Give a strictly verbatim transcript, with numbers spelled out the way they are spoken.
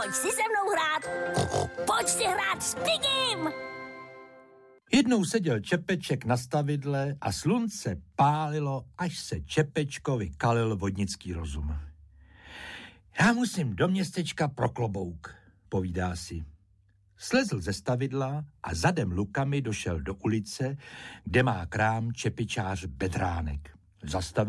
Pojď si se mnou hrát. Pojď si hrát s Pigim. Jednou seděl Čepeček na stavidle a slunce pálilo, až se Čepečkovi kalil vodnický rozum. Já musím do městečka pro klobouk, povídá si. Slezl ze stavidla a zadem lukami došel do ulice, kde má krám čepičář Bedránek. Zastavil